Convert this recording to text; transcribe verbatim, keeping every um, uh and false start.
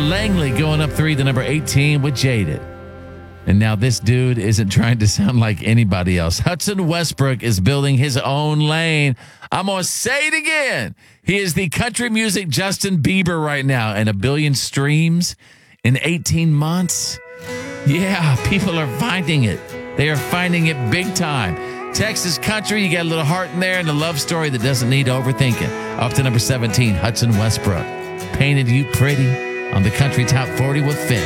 Langley going up three to number eighteen with Jaded. And now this dude isn't trying to sound like anybody else. Hudson Westbrook is building his own lane. I'm going to say it again. He is the country music Justin Bieber right now, and a billion streams in eighteen months. Yeah, people are finding it. They are finding it big time. Texas country, you got a little heart in there and a love story that doesn't need overthinking. Up to number seventeen, Hudson Westbrook. Painted You Pretty on the Country Top forty with Finn.